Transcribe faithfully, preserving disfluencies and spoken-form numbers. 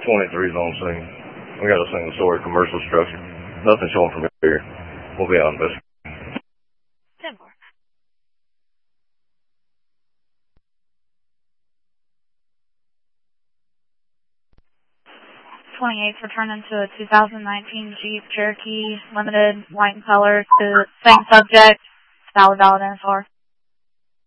twenty-three's on scene. We got a single-story commercial structure. Nothing showing from here. We'll be out in this. ten four. twenty-eight's returning to a two thousand nineteen Jeep Cherokee Limited, white in color, to the same subject, valid valid N S R.